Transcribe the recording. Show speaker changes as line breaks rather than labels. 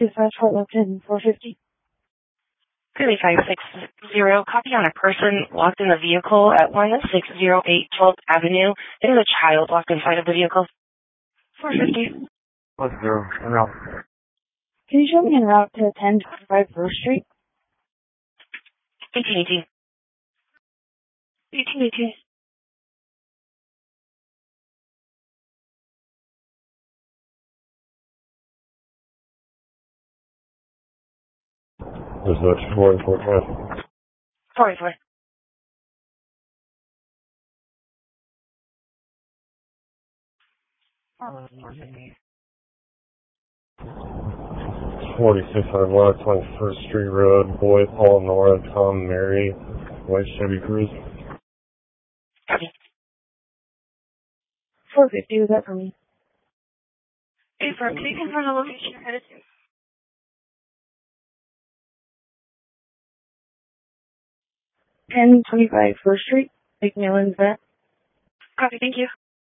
Dispatch Fort Lupton, 450.
3560, copy on a person locked in the vehicle at 1608 12th Avenue. There is a child locked inside of the vehicle. 450.
10, en route.
Can you show me en route to 1025 First Street?
1818.
1818.
Dispatch 44.
44.
Oh, 4600 West, 21st Street Road, Boy, Paul, Nora, Tom, Mary, White Chevy Cruze.
Copy.
450, was that for me?
Hey, firm, can you confirm the location you're headed to?
1025 First Street, McMillan's that.
Copy, thank you.